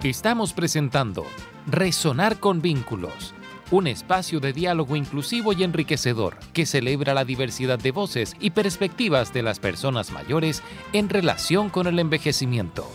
Estamos presentando Resonar con Vínculos, un espacio de diálogo inclusivo y enriquecedor que celebra la diversidad de voces y perspectivas de las personas mayores en relación con el envejecimiento.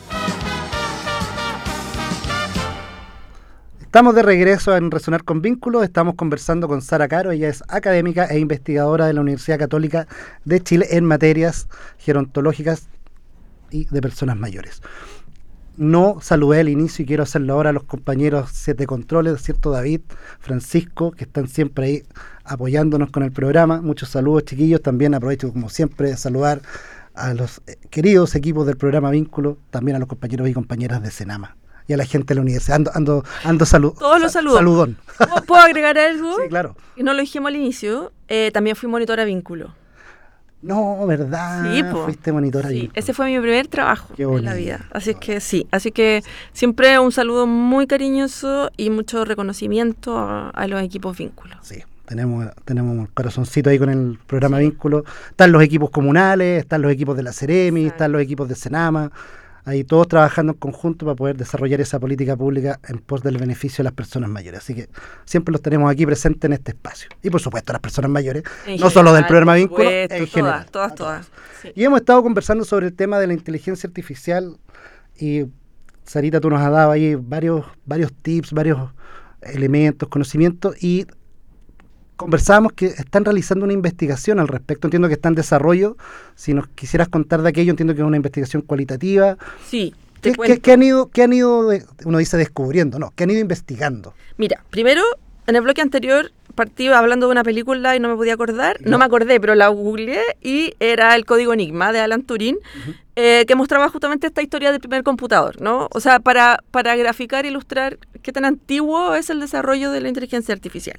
Estamos de regreso en Resonar con Vínculos. Estamos conversando con Sara Caro. Ella es académica e investigadora de la Universidad Católica de Chile en materias gerontológicas y de personas mayores. No saludé al inicio y quiero hacerlo ahora a los compañeros 7 controles, ¿cierto? David, Francisco, que están siempre ahí apoyándonos con el programa. Muchos saludos, chiquillos. También aprovecho, como siempre, de saludar a los queridos equipos del programa Vínculo, también a los compañeros y compañeras de Senama y a la gente de la universidad. Ando Todos los saludos. Saludón. ¿Puedo agregar algo? Sí, claro. Y no lo dijimos al inicio. También fui monitora Vínculo. No, ¿verdad? Sí, po. Fuiste monitora. Sí, Vínculo. ese fue mi primer trabajo Qué en la bonito. vida. Así que sí. Así que siempre un saludo muy cariñoso y mucho reconocimiento a los equipos Vínculo. Sí, tenemos un corazoncito ahí con el programa Vínculo. Están los equipos comunales, están los equipos de la Ceremi, están los equipos de Senama. Ahí todos trabajando en conjunto para poder desarrollar esa política pública en pos del beneficio de las personas mayores. Así que siempre los tenemos aquí presentes en este espacio. Y por supuesto las personas mayores, no solo del programa Vínculo, en general. Todas. Sí. Y hemos estado conversando sobre el tema de la inteligencia artificial y Sarita, tú nos has dado ahí varios tips, varios elementos, conocimientos, y conversábamos que están realizando una investigación al respecto. Entiendo que está en desarrollo. Si nos quisieras contar de aquello, entiendo que es una investigación cualitativa. Sí, ¿Qué han ido uno dice descubriendo? No, ¿qué han ido investigando? Mira, primero, en el bloque anterior partí hablando de una película y no me podía acordar. No me acordé, pero la googleé y era El Código Enigma de Alan Turing, que mostraba justamente esta historia del primer computador, ¿no? O sea, para graficar e ilustrar qué tan antiguo es el desarrollo de la inteligencia artificial.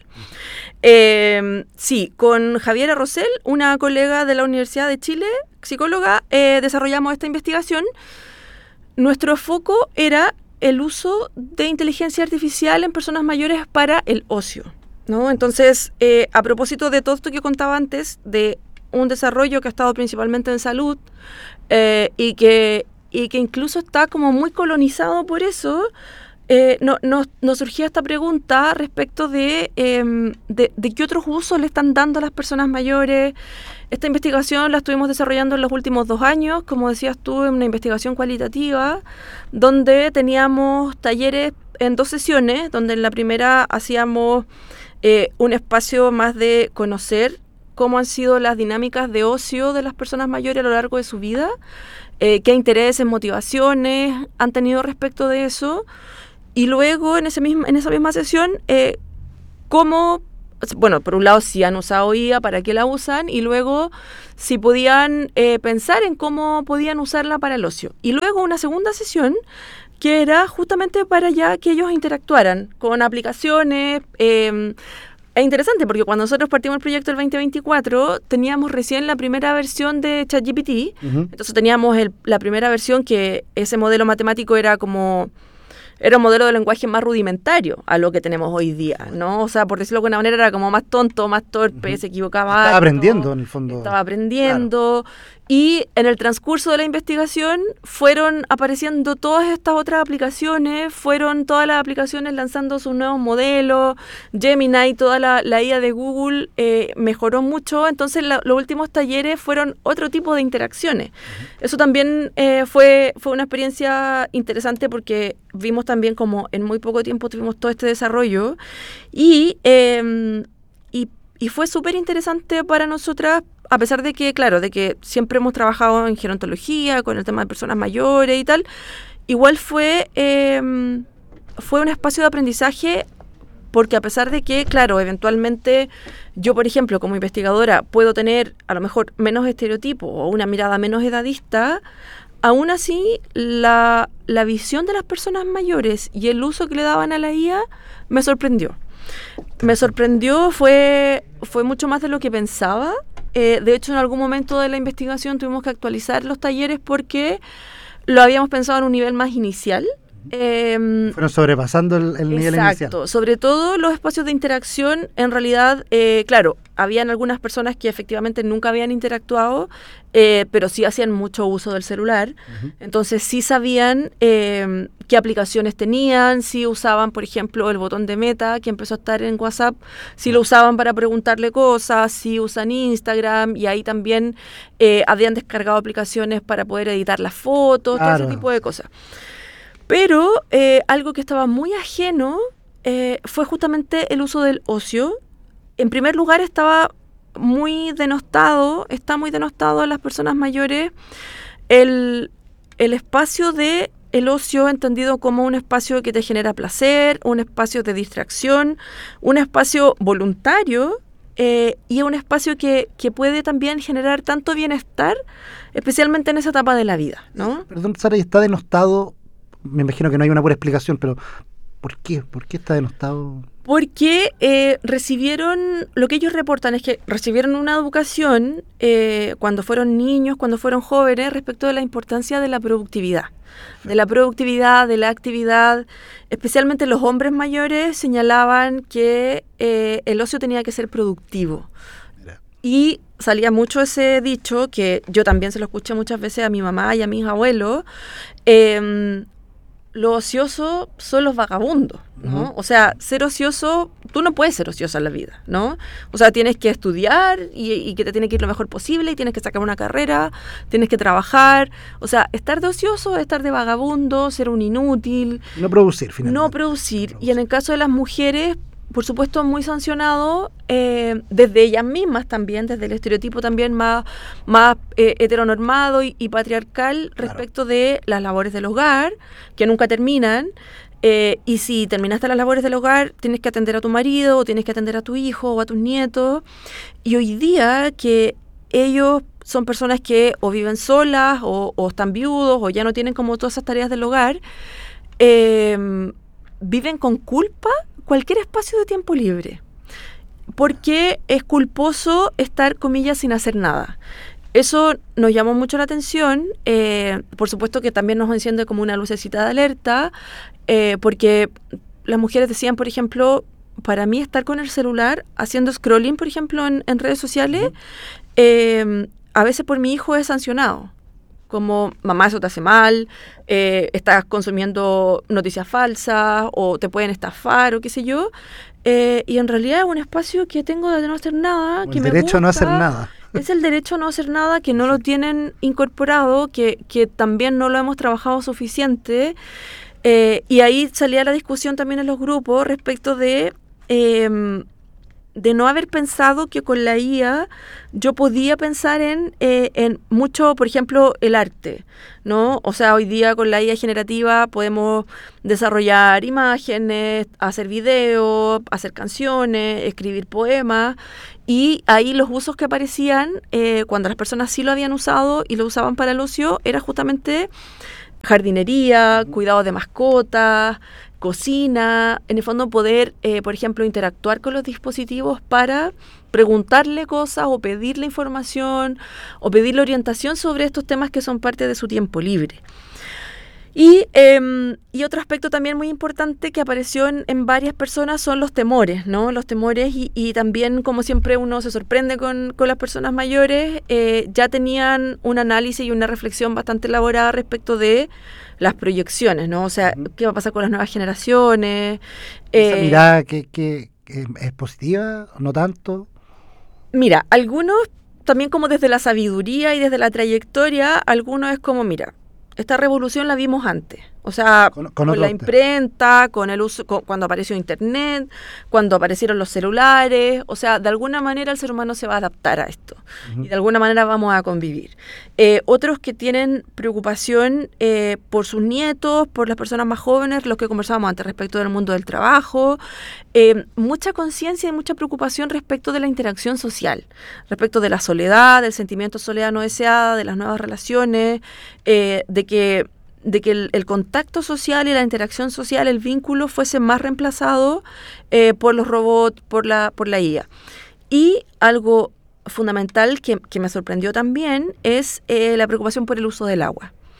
Sí, con Javiera Rosell, una colega de la Universidad de Chile, psicóloga, desarrollamos esta investigación. Nuestro foco era el uso de inteligencia artificial en personas mayores para el ocio, ¿no? Entonces, a propósito de todo esto que contaba antes, de un desarrollo que ha estado principalmente en salud y que incluso está como muy colonizado por eso, nos surgía esta pregunta respecto de qué otros usos le están dando a las personas mayores. Esta investigación la estuvimos desarrollando en los últimos 2 años, como decías tú, en una investigación cualitativa, donde teníamos talleres en 2 sesiones, donde en la primera hacíamos un espacio más de conocer cómo han sido las dinámicas de ocio de las personas mayores a lo largo de su vida, qué intereses, motivaciones han tenido respecto de eso, y luego en esa misma sesión, por un lado, si han usado IA, para qué la usan, y luego si podían pensar en cómo podían usarla para el ocio. Y luego una segunda sesión que era justamente para ya que ellos interactuaran con aplicaciones. Es interesante porque cuando nosotros partimos el proyecto el 2024, teníamos recién la primera versión de ChatGPT. Entonces teníamos la primera versión, que ese modelo matemático era un modelo de lenguaje más rudimentario a lo que tenemos hoy día, ¿no? O sea, por decirlo de alguna manera, era como más tonto, más torpe, se equivocaba. Estaba aprendiendo, en el fondo. Estaba aprendiendo. Claro. Y en el transcurso de la investigación fueron apareciendo todas estas otras aplicaciones, fueron todas las aplicaciones lanzando sus nuevos modelos, Gemini, toda la IA de Google mejoró mucho, entonces los últimos talleres fueron otro tipo de interacciones. Eso también fue una experiencia interesante porque vimos también como en muy poco tiempo tuvimos todo este desarrollo y fue súper interesante para nosotras, a pesar de que, claro, de que siempre hemos trabajado en gerontología, con el tema de personas mayores y tal, igual fue un espacio de aprendizaje, porque a pesar de que, claro, eventualmente yo, por ejemplo, como investigadora, puedo tener a lo mejor menos estereotipos o una mirada menos edadista, aún así la visión de las personas mayores y el uso que le daban a la IA me sorprendió. Fue mucho más de lo que pensaba. De hecho, en algún momento de la investigación tuvimos que actualizar los talleres porque lo habíamos pensado en un nivel más inicial Fueron sobrepasando el nivel inicial. Exacto, sobre todo los espacios de interacción, en realidad, claro, habían algunas personas que efectivamente nunca habían interactuado, pero sí hacían mucho uso del celular, entonces sí sabían qué aplicaciones tenían, si usaban, por ejemplo, el botón de Meta, que empezó a estar en WhatsApp, si lo usaban para preguntarle cosas, si usan Instagram, y ahí también habían descargado aplicaciones para poder editar las fotos, todo ese tipo de cosas. Pero algo que estaba muy ajeno fue justamente el uso del ocio. En primer lugar, está muy denostado en las personas mayores el espacio de el ocio entendido como un espacio que te genera placer, un espacio de distracción, un espacio voluntario y un espacio que puede también generar tanto bienestar, especialmente en esa etapa de la vida, ¿no? Perdón, Sara, ¿y está denostado? Me imagino que no hay una pura explicación, pero ¿por qué? ¿Por qué está denostado? Porque recibieron, lo que ellos reportan es que recibieron una educación cuando fueron niños, cuando fueron jóvenes, respecto de la importancia de la productividad. De la actividad, especialmente los hombres mayores señalaban que el ocio tenía que ser productivo. Y salía mucho ese dicho, que yo también se lo escuché muchas veces a mi mamá y a mis abuelos, lo ocioso son los vagabundos, ¿no? O sea, ser ocioso, tú no puedes ser ocioso en la vida, ¿no? O sea, tienes que estudiar y que te tiene que ir lo mejor posible, y tienes que sacar una carrera, tienes que trabajar. O sea, estar de ocioso es estar de vagabundo, ser un inútil. No producir, finalmente. No producir. Y en el caso de las mujeres, por supuesto, muy sancionado desde ellas mismas también, desde el estereotipo también más heteronormado y patriarcal respecto de las labores del hogar, que nunca terminan. Y si terminaste las labores del hogar, tienes que atender a tu marido, o tienes que atender a tu hijo o a tus nietos. Y hoy día que ellos son personas que o viven solas o están viudos o ya no tienen como todas esas tareas del hogar, viven con culpa cualquier espacio de tiempo libre, porque es culposo estar, comillas, sin hacer nada. Eso nos llamó mucho la atención, por supuesto que también nos enciende como una lucecita de alerta, porque las mujeres decían, por ejemplo, para mí estar con el celular haciendo scrolling, por ejemplo, en redes sociales, a veces por mi hijo es sancionado. Como, mamá, eso te hace mal, estás consumiendo noticias falsas, o te pueden estafar, o qué sé yo. Y en realidad es un espacio que tengo de no hacer nada, que me gusta. El derecho a no hacer nada. Es el derecho a no hacer nada, que no lo tienen incorporado, que también no lo hemos trabajado suficiente. Y ahí salía la discusión también en los grupos respecto de no haber pensado que con la IA yo podía pensar en mucho, por ejemplo, el arte, ¿no? O sea, hoy día con la IA generativa podemos desarrollar imágenes, hacer videos, hacer canciones, escribir poemas, y ahí los usos que aparecían cuando las personas sí lo habían usado y lo usaban para el ocio era justamente jardinería, cuidado de mascotas, cocina, en el fondo poder, por ejemplo, interactuar con los dispositivos para preguntarle cosas o pedirle información o pedirle orientación sobre estos temas que son parte de su tiempo libre. Y otro aspecto también muy importante que apareció en varias personas son los temores, ¿no? Los temores y también, como siempre uno se sorprende con las personas mayores, ya tenían un análisis y una reflexión bastante elaborada respecto de las proyecciones, ¿no? O sea, ¿qué va a pasar con las nuevas generaciones? ¿Esa mirada que es positiva o no tanto? Mira, algunos también como desde la sabiduría y desde la trayectoria, algunos es como, mira, esta revolución la vimos antes. O sea, con la imprenta, con el uso, cuando apareció Internet, cuando aparecieron los celulares. O sea, de alguna manera el ser humano se va a adaptar a esto. Y de alguna manera vamos a convivir. Otros que tienen preocupación por sus nietos, por las personas más jóvenes, los que conversábamos antes respecto del mundo del trabajo. Mucha conciencia y mucha preocupación respecto de la interacción social, respecto de la soledad, del sentimiento de soledad no deseada, de las nuevas relaciones, de que el contacto social y la interacción social, el vínculo, fuese más reemplazado por los robots, por la IA. Y algo fundamental que me sorprendió también es la preocupación por el uso del agua.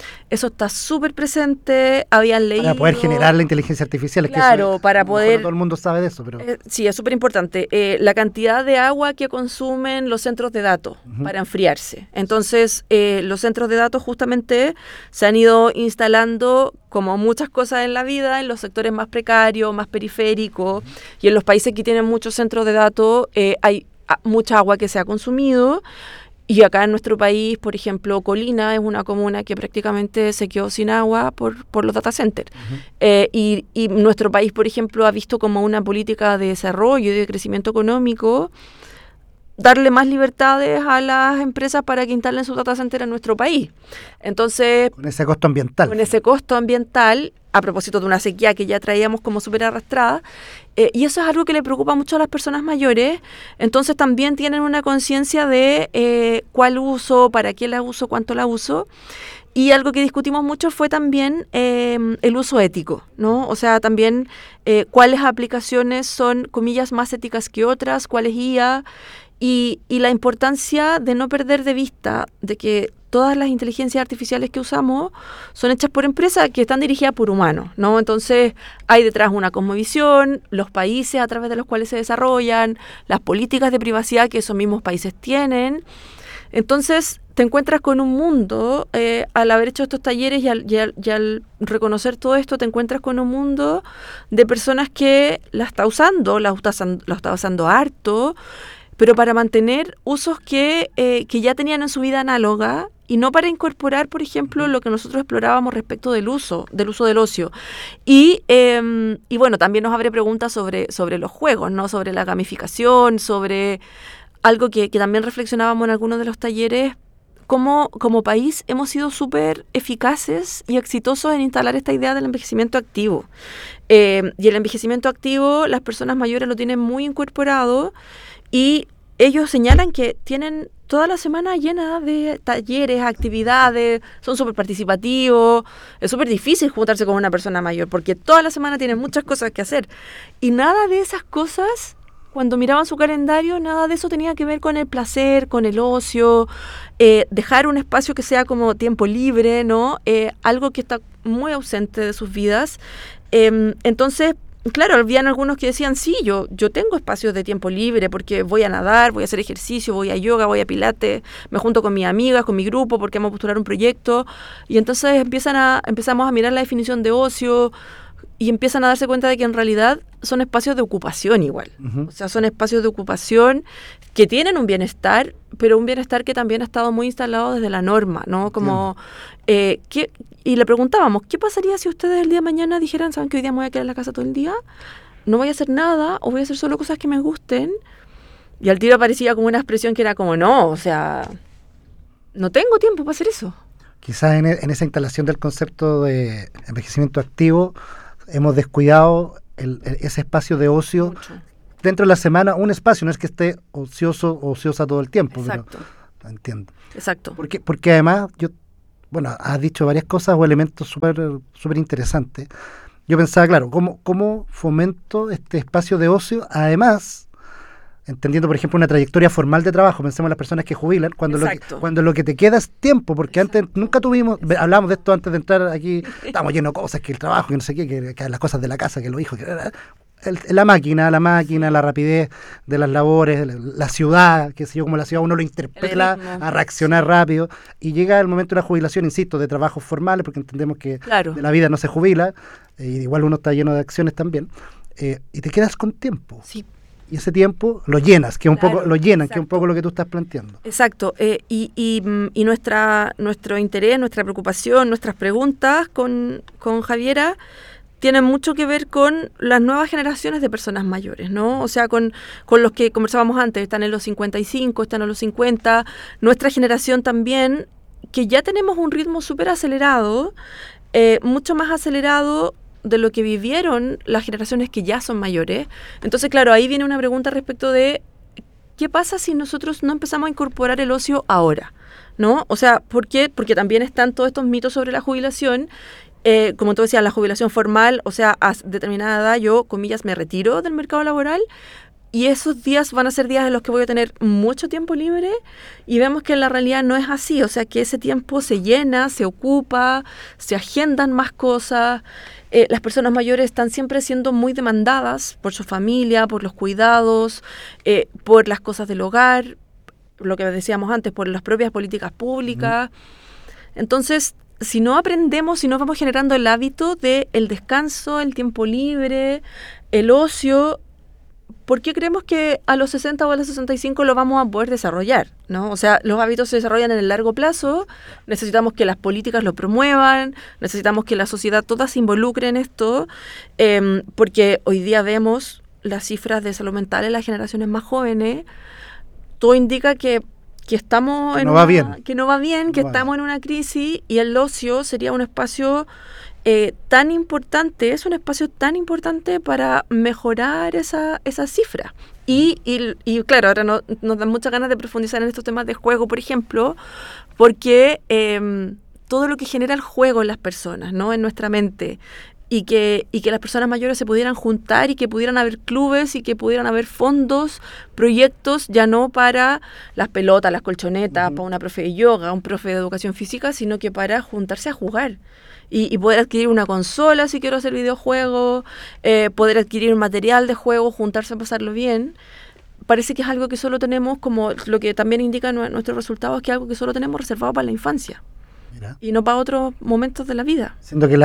Eso está súper presente, habían leído... Para poder generar la inteligencia artificial. Claro, para poder... No todo el mundo sabe de eso, pero... sí, es súper importante. La cantidad de agua que consumen los centros de datos para enfriarse. Entonces, los centros de datos justamente se han ido instalando, como muchas cosas en la vida, en los sectores más precarios, más periféricos, y en los países que tienen muchos centros de datos hay mucha agua que se ha consumido. Y acá en nuestro país, por ejemplo, Colina es una comuna que prácticamente se quedó sin agua por los data centers. Y nuestro país, por ejemplo, ha visto como una política de desarrollo y de crecimiento económico darle más libertades a las empresas para que instalen su data center en nuestro país. Entonces... Con ese costo ambiental. Con ese costo ambiental, a propósito de una sequía que ya traíamos como súper arrastrada, y eso es algo que le preocupa mucho a las personas mayores. Entonces también tienen una conciencia de cuál uso, para qué la uso, cuánto la uso. Y algo que discutimos mucho fue también el uso ético, ¿no? O sea, también cuáles aplicaciones son, comillas, más éticas que otras, cuáles IA, y la importancia de no perder de vista de que todas las inteligencias artificiales que usamos son hechas por empresas que están dirigidas por humanos, ¿no? Entonces hay detrás una cosmovisión, los países a través de los cuales se desarrollan, las políticas de privacidad que esos mismos países tienen. Entonces te encuentras con un mundo, al haber hecho estos talleres y al reconocer todo esto, te encuentras con un mundo de personas que la está usando harto, pero para mantener usos que ya tenían en su vida análoga y no para incorporar, por ejemplo, lo que nosotros explorábamos respecto del uso del ocio. Y bueno, también nos abre preguntas sobre los juegos, ¿no? Sobre la gamificación, sobre algo que también reflexionábamos en algunos de los talleres, cómo como país hemos sido súper eficaces y exitosos en instalar esta idea del envejecimiento activo. Y el envejecimiento activo, las personas mayores lo tienen muy incorporado. Y ellos señalan que tienen toda la semana llena de talleres, actividades, son súper participativos. Es súper difícil juntarse con una persona mayor porque toda la semana tienen muchas cosas que hacer. Y nada de esas cosas, cuando miraban su calendario, nada de eso tenía que ver con el placer, con el ocio, dejar un espacio que sea como tiempo libre, ¿no? Algo que está muy ausente de sus vidas. Entonces... Claro, habían algunos que decían, sí, yo tengo espacios de tiempo libre porque voy a nadar, voy a hacer ejercicio, voy a yoga, voy a pilates, me junto con mis amigas, con mi grupo porque vamos a postular un proyecto. Y entonces empezamos a mirar la definición de ocio y empiezan a darse cuenta de que en realidad son espacios de ocupación igual. Uh-huh. O sea, son espacios de ocupación que tienen un bienestar, pero un bienestar que también ha estado muy instalado desde la norma, ¿no? Como... y le preguntábamos, ¿qué pasaría si ustedes el día de mañana dijeran, ¿saben que hoy día me voy a quedar en la casa todo el día? No voy a hacer nada, o voy a hacer solo cosas que me gusten. Y al tiro aparecía como una expresión que era como, no, o sea, no tengo tiempo para hacer eso. Quizás en esa instalación del concepto de envejecimiento activo hemos descuidado ese espacio de ocio. Mucho. Dentro de la semana, un espacio, no es que esté ocioso o ociosa todo el tiempo. Exacto. Pero, entiendo. Exacto. Porque además, has dicho varias cosas o elementos súper interesantes. Yo pensaba, claro, ¿cómo fomento este espacio de ocio? Además, entendiendo, por ejemplo, una trayectoria formal de trabajo, pensemos en las personas que jubilan, cuando lo que te queda es tiempo, porque antes nunca hablábamos de esto antes de entrar aquí, estamos llenos de cosas, que el trabajo, que no sé qué, que las cosas de la casa, que los hijos, la máquina, la rapidez de las labores, la ciudad, qué sé yo, como la ciudad uno lo interpela a reaccionar rápido, y llega el momento de la jubilación, insisto, de trabajos formales, porque entendemos que claro, de la vida no se jubila, y igual uno está lleno de acciones también, y te quedas con tiempo. Sí. Y ese tiempo lo llenas, que es un Claro, poco, que es exacto. un poco lo que tú estás planteando. Exacto, y nuestro interés, nuestra preocupación, nuestras preguntas con Javiera tienen mucho que ver con las nuevas generaciones de personas mayores, ¿no? O sea, con los que conversábamos antes, están en los 55, están en los 50, nuestra generación también, que ya tenemos un ritmo súper acelerado, mucho más acelerado de lo que vivieron las generaciones que ya son mayores. Entonces, claro, ahí viene una pregunta respecto de ¿qué pasa si nosotros no empezamos a incorporar el ocio ahora? ¿No? O sea, ¿por qué? Porque también están todos estos mitos sobre la jubilación. Como tú decías, la jubilación formal, o sea, a determinada edad yo, comillas, me retiro del mercado laboral, y esos días van a ser días en los que voy a tener mucho tiempo libre, y vemos que en la realidad no es así, o sea que ese tiempo se llena, se ocupa, se agendan más cosas. Las personas mayores están siempre siendo muy demandadas por su familia, por los cuidados, por las cosas del hogar, lo que decíamos antes, por las propias políticas públicas. Entonces, si no aprendemos, si no vamos generando el hábito del descanso, el tiempo libre, el ocio, ¿por qué creemos que a los 60 o a los 65 lo vamos a poder desarrollar, ¿no? O sea, los hábitos se desarrollan en el largo plazo, necesitamos que las políticas lo promuevan, necesitamos que la sociedad toda se involucre en esto, porque hoy día vemos las cifras de salud mental en las generaciones más jóvenes. Todo indica que estamos que no va bien, que estamos en una crisis, y el ocio sería un espacio tan importante, es un espacio tan importante para mejorar esa cifra. Y claro, ahora nos dan muchas ganas de profundizar en estos temas de juego, por ejemplo, porque todo lo que genera el juego en las personas, ¿no? En nuestra mente, y que las personas mayores se pudieran juntar, y que pudieran haber clubes, y que pudieran haber fondos, proyectos, ya no para las pelotas, las colchonetas, para una profe de yoga, un profe de educación física, sino que para juntarse a jugar. Y poder adquirir una consola si quiero hacer videojuegos, poder adquirir material de juego, juntarse a pasarlo bien. Parece que es algo que solo tenemos, como lo que también indica nuestros resultados, que es algo que solo tenemos reservado para la infancia. Mira. Y no para otros momentos de la vida. Siento que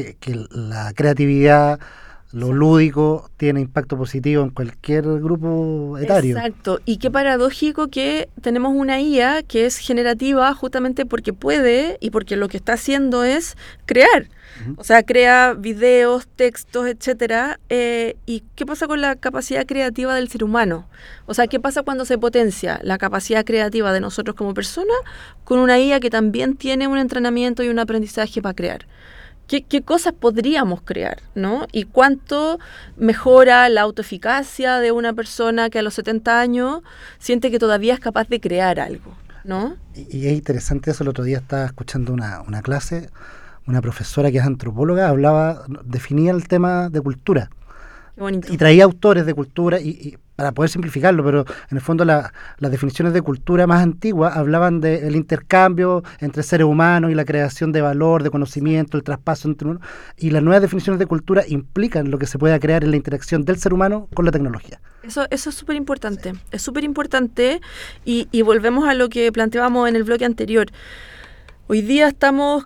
la creatividad, lo lúdico, tiene impacto positivo en cualquier grupo etario. Exacto. Y qué paradójico que tenemos una IA que es generativa justamente porque puede, y porque lo que está haciendo es crear. O sea, crea videos, textos, etcétera. ¿Y qué pasa con la capacidad creativa del ser humano? O sea, ¿qué pasa cuando se potencia la capacidad creativa de nosotros como personas con una IA que también tiene un entrenamiento y un aprendizaje para crear? ¿Qué cosas podríamos crear, ¿no? Y cuánto mejora la autoeficacia de una persona que a los 70 años siente que todavía es capaz de crear algo, ¿no? Y es interesante eso. El otro día estaba escuchando una clase, una profesora que es antropóloga, definía el tema de cultura. Qué bonito. Y traía autores de cultura, y para poder simplificarlo, pero en el fondo las definiciones de cultura más antiguas hablaban del intercambio entre seres humanos y la creación de valor, de conocimiento, el traspaso entre uno. Y las nuevas definiciones de cultura implican lo que se pueda crear en la interacción del ser humano con la tecnología. Eso es súper importante. Sí. Es súper importante, y volvemos a lo que planteábamos en el bloque anterior. Hoy día estamos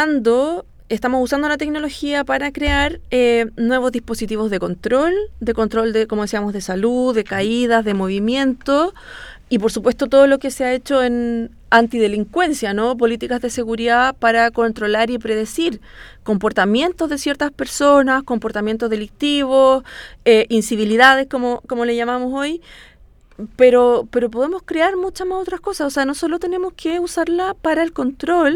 usando la tecnología para crear nuevos dispositivos de control, como decíamos, de salud, de caídas, de movimiento, y por supuesto todo lo que se ha hecho en antidelincuencia, ¿no? Políticas de seguridad para controlar y predecir comportamientos de ciertas personas, comportamientos delictivos, incivilidades, como le llamamos hoy. Pero podemos crear muchas más otras cosas. O sea, no solo tenemos que usarla para el control,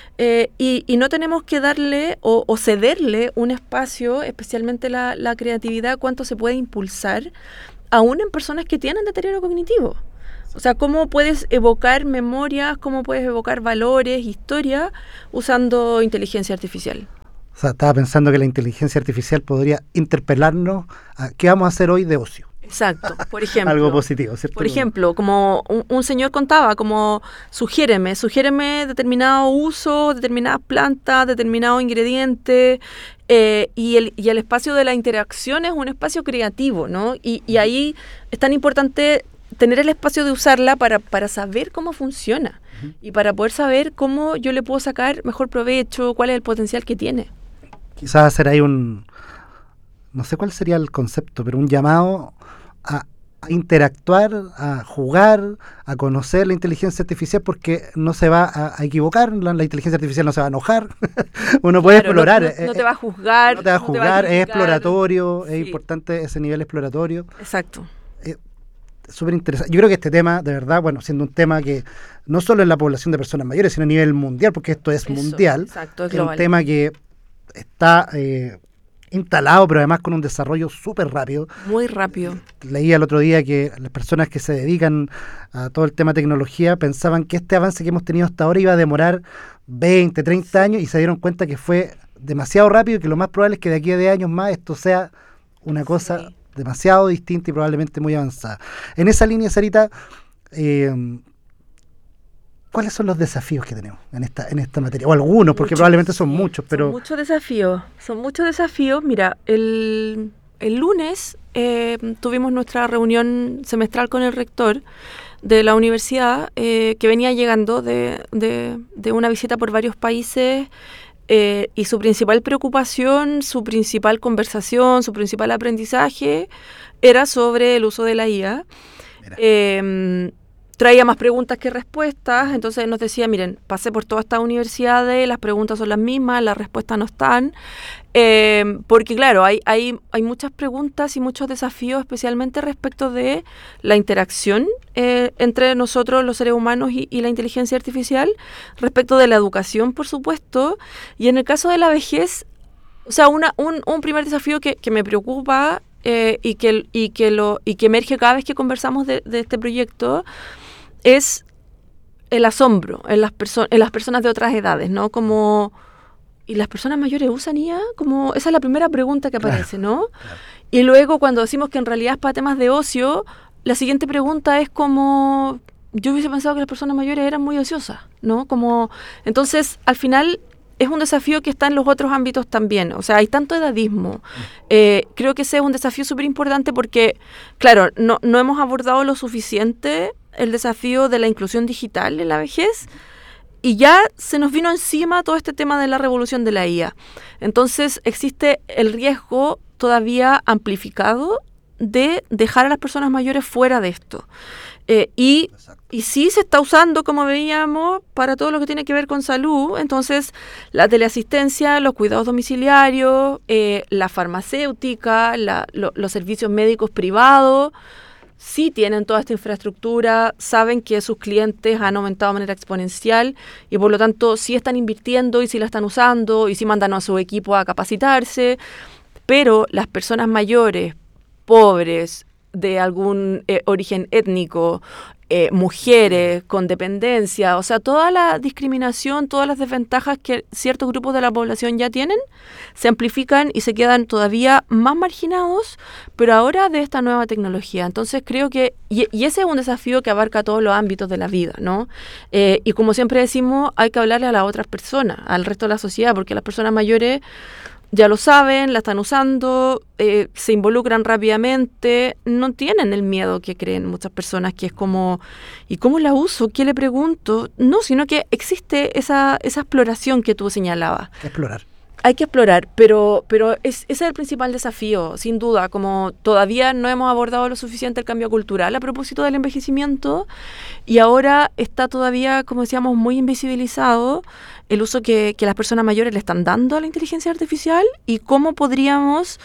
y no tenemos que darle o cederle un espacio, especialmente la creatividad, cuánto se puede impulsar, aún en personas que tienen deterioro cognitivo. O sea, cómo puedes evocar memorias, cómo puedes evocar valores, historia, usando inteligencia artificial. O sea, estaba pensando que la inteligencia artificial podría interpelarnos a qué vamos a hacer hoy de ocio. Exacto, por ejemplo. Algo positivo, ¿cierto? Por ejemplo, como un señor contaba, como sugiéreme determinado uso, determinadas plantas, determinado ingrediente, y el espacio de la interacción es un espacio creativo, ¿no? Y ahí es tan importante tener el espacio de usarla para saber cómo funciona, y para poder saber cómo yo le puedo sacar mejor provecho, cuál es el potencial que tiene. Quizás hacer ahí no sé cuál sería el concepto, pero un llamado a interactuar, a jugar, a conocer la inteligencia artificial, porque no se va a equivocar, la inteligencia artificial no se va a enojar, uno puede explorar. No te va a juzgar. No te va a juzgar, es exploratorio, es importante ese nivel exploratorio. Exacto. Súper interesante. Yo creo que este tema, de verdad, bueno, siendo un tema que no solo en la población de personas mayores, sino a nivel mundial, porque esto es mundial, exacto, es un tema que está instalado, pero además con un desarrollo súper rápido. Muy rápido. Leí el otro día que las personas que se dedican a todo el tema tecnología pensaban que este avance que hemos tenido hasta ahora iba a demorar 20, 30 años, y se dieron cuenta que fue demasiado rápido, y que lo más probable es que de aquí a 10 años más esto sea una cosa demasiado distinta y probablemente muy avanzada. En esa línea, Sarita, ¿cuáles son los desafíos que tenemos en esta materia? O algunos, porque probablemente son muchos, pero... Son muchos desafíos. Mira, el lunes tuvimos nuestra reunión semestral con el rector de la universidad, que venía llegando de una visita por varios países, y su principal preocupación, su principal conversación, su principal aprendizaje era sobre el uso de la IA. Traía más preguntas que respuestas, entonces nos decía, miren, pasé por todas estas universidades, las preguntas son las mismas, las respuestas no están, porque claro, hay muchas preguntas y muchos desafíos, especialmente respecto de la interacción entre nosotros, los seres humanos, y la inteligencia artificial, respecto de la educación, por supuesto, y en el caso de la vejez, o sea, un primer desafío que me preocupa y que emerge cada vez que conversamos de este proyecto, es el asombro en las personas de otras edades, ¿no? Como, ¿y las personas mayores usan IA? Como, esa es la primera pregunta que aparece, ¿no? Claro. Y luego cuando decimos que en realidad es para temas de ocio, la siguiente pregunta es como, yo hubiese pensado que las personas mayores eran muy ociosas, ¿no? Como, entonces, al final es un desafío que está en los otros ámbitos también. O sea, hay tanto edadismo. Creo que ese es un desafío súper importante porque, claro, no hemos abordado lo suficiente el desafío de la inclusión digital en la vejez, y ya se nos vino encima todo este tema de la revolución de la IA. Entonces existe el riesgo todavía amplificado de dejar a las personas mayores fuera de esto. Y sí se está usando, como veíamos, para todo lo que tiene que ver con salud. Entonces, la teleasistencia, los cuidados domiciliarios, la farmacéutica, los servicios médicos privados, sí tienen toda esta infraestructura, saben que sus clientes han aumentado de manera exponencial y por lo tanto sí están invirtiendo y sí la están usando y sí mandan a su equipo a capacitarse, pero las personas mayores, pobres, de algún origen étnico, mujeres con dependencia, o sea, toda la discriminación, todas las desventajas que ciertos grupos de la población ya tienen, se amplifican y se quedan todavía más marginados, pero ahora de esta nueva tecnología. Entonces creo que, y ese es un desafío que abarca todos los ámbitos de la vida, ¿no? Y como siempre decimos, hay que hablarle a las otras personas, al resto de la sociedad, porque las personas mayores ya lo saben, la están usando, se involucran rápidamente, no tienen el miedo que creen muchas personas, que es como, ¿y cómo la uso? ¿Qué le pregunto? No, sino que existe esa exploración que tú señalabas. Hay que explorar, pero ese es el principal desafío, sin duda, como todavía no hemos abordado lo suficiente el cambio cultural a propósito del envejecimiento, y ahora está todavía, como decíamos, muy invisibilizado el uso que las personas mayores le están dando a la inteligencia artificial y cómo podríamos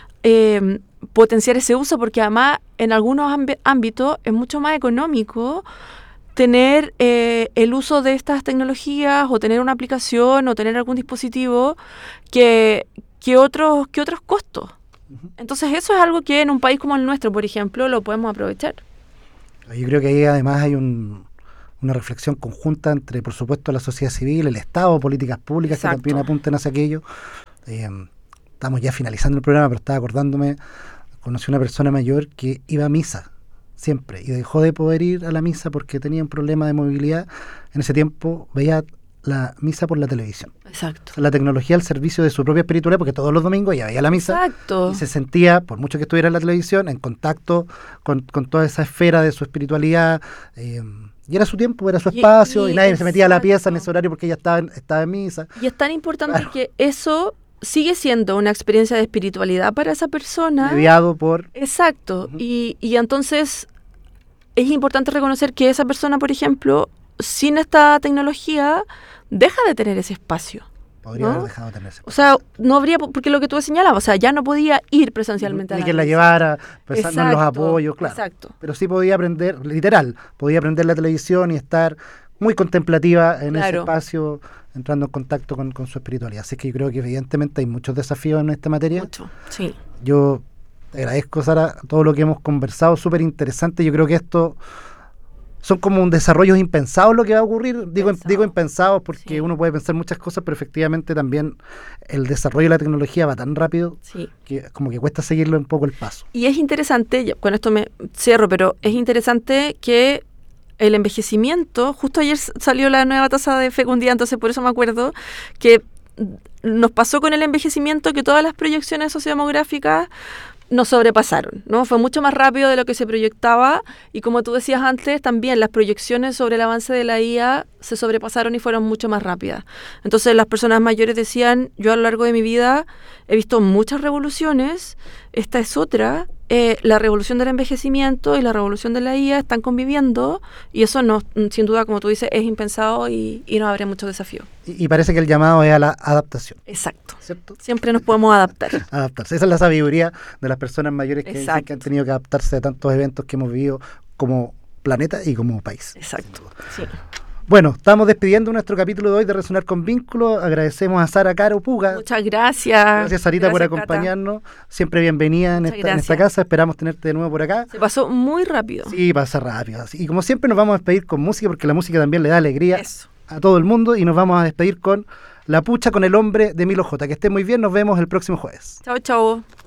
potenciar ese uso, porque además en algunos ámbitos es mucho más económico tener el uso de estas tecnologías o tener una aplicación o tener algún dispositivo que otros costos. Uh-huh. Entonces eso es algo que en un país como el nuestro, por ejemplo, lo podemos aprovechar. Yo creo que ahí además hay una reflexión conjunta entre, por supuesto, la sociedad civil, el Estado, políticas públicas. Exacto. Que también apunten hacia aquello. Estamos ya finalizando el programa, pero estaba acordándome, conocí una persona mayor que iba a misa siempre y dejó de poder ir a la misa porque tenía un problema de movilidad. En ese tiempo veía la misa por la televisión. Exacto. O sea, la tecnología al servicio de su propia espiritualidad, porque todos los domingos ella veía la misa. Exacto. Y se sentía, por mucho que estuviera en la televisión, en contacto con toda esa esfera de su espiritualidad. Y era su tiempo, era su espacio, y nadie exacto. se metía a la pieza en ese horario porque ella estaba en misa. Y es tan importante que eso sigue siendo una experiencia de espiritualidad para esa persona. Mediado por... Exacto. Uh-huh. Y entonces es importante reconocer que esa persona, por ejemplo, sin esta tecnología, deja de tener ese espacio. Podría haber dejado de tener ese espacio. O sea, no habría, porque lo que tú señalabas, o sea, ya no podía ir presencialmente a la ni que la llevara, pensando en los apoyos, claro. Exacto. Pero sí podía aprender, literal, podía aprender la televisión y estar muy contemplativa en ese espacio, entrando en contacto con su espiritualidad. Así que yo creo que evidentemente hay muchos desafíos en esta materia. Mucho, sí. Yo te agradezco, Sara, todo lo que hemos conversado, súper interesante. Yo creo que esto son como un desarrollo impensado lo que va a ocurrir. Digo impensados porque Sí. uno puede pensar muchas cosas, pero efectivamente también el desarrollo de la tecnología va tan rápido Sí. que como que cuesta seguirle un poco el paso. Y es interesante, con esto me cierro, pero es interesante que el envejecimiento, justo ayer salió la nueva tasa de fecundidad, entonces por eso me acuerdo que nos pasó con el envejecimiento que todas las proyecciones sociodemográficas nos sobrepasaron, ¿no? Fue mucho más rápido de lo que se proyectaba y como tú decías antes, también las proyecciones sobre el avance de la IA se sobrepasaron y fueron mucho más rápidas. Entonces las personas mayores decían, yo a lo largo de mi vida he visto muchas revoluciones, esta es otra, la revolución del envejecimiento y la revolución de la IA están conviviendo y eso no, sin duda, como tú dices, es impensado y nos abre muchos desafíos. Y parece que el llamado es a la adaptación, Exacto. ¿cierto? Siempre nos podemos adaptar. Adaptarse. Esa es la sabiduría de las personas mayores que dicen Exacto. que han tenido que adaptarse a tantos eventos que hemos vivido como planeta y como país. Exacto. Sí. Bueno, estamos despidiendo nuestro capítulo de hoy de Resonar con Vínculos. Agradecemos a Sara Caro Puga. Muchas gracias. Gracias, Sarita, por Gracias, Cata. acompañarnos. Siempre bienvenida en Muchas esta gracias. casa. Esperamos tenerte de nuevo por acá. Se pasó muy rápido. Sí, pasa rápido. Y como siempre nos vamos a despedir con música porque la música también le da alegría Eso. a todo el mundo. Y nos vamos a despedir con La Pucha con el Hombre de Milo J. Que esté muy bien, nos vemos el próximo jueves. Chao, chao.